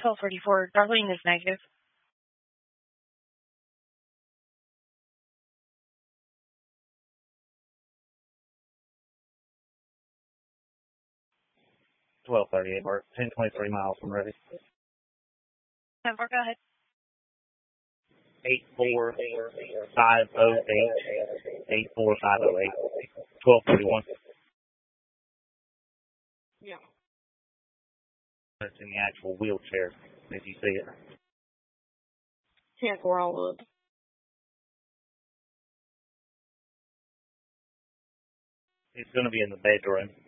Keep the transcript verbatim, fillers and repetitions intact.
twelve thirty-four. Darlene is negative. twelve thirty-eight, Mark. ten twenty-three miles from ready. ten four, go ahead. eight four five oh eight. eight four five oh eight. twelve thirty-one. Yeah. It's in the actual wheelchair, if you see it. ten four, I'll look. It's going to be in the bedroom.